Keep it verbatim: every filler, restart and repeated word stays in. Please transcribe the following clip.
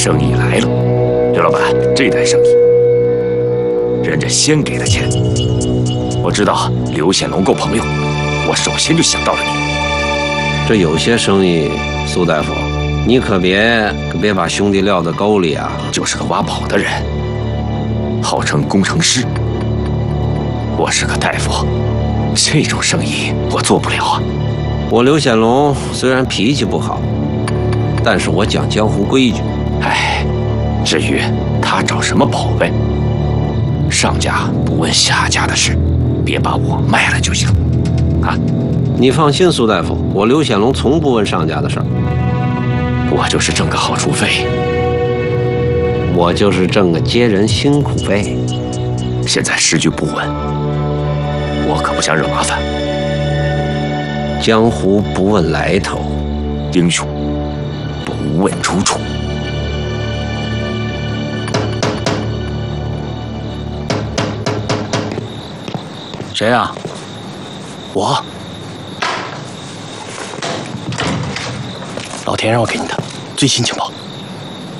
生意来了，刘老板，这单生意，人家先给的钱。我知道刘显龙够朋友，我首先就想到了你。 这有些生意，苏大夫，你可别可别把兄弟撂在沟里啊！ 就是个挖宝的人，号称工程师。我是个大夫，这种生意我做不了啊。 我刘显龙虽然脾气不好，但是我讲江湖规矩。 哎，至于他找什么宝贝，上家不问下家的事，别把我卖了就行。啊， 你放心，苏大夫，我刘显龙从不问上家的事儿。 我就是挣个好处费， 我就是挣个接人辛苦费。 现在时局不稳，我可不想惹麻烦。 江湖不问来头， 英雄不问出处。 谁啊？我。老田让我给你的最新情报。